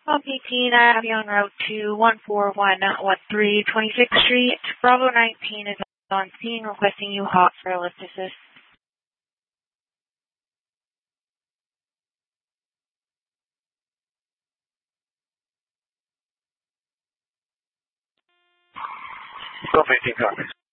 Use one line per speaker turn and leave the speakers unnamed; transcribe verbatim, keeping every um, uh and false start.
Pump eighteen, I have you on route to one four one one three twenty-sixth Street. Bravo nineteen is on scene requesting you hot for a lift assist.
Pump eighteen copies.